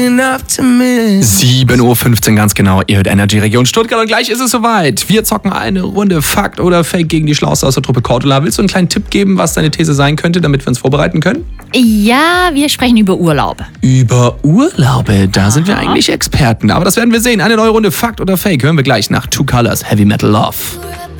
7:15 Uhr ganz genau. Ihr hört Energy Region Stuttgart und gleich ist es soweit. Wir zocken eine Runde Fakt oder Fake gegen die Schlauste aus der Truppe Cordula. Willst du einen kleinen Tipp geben, was deine These sein könnte, damit wir uns vorbereiten können? Ja, wir sprechen über Urlaub. Über Urlaube, da sind wir eigentlich Experten. Aber das werden wir sehen. Eine neue Runde Fakt oder Fake hören wir gleich nach Two Colors Heavy Metal Love.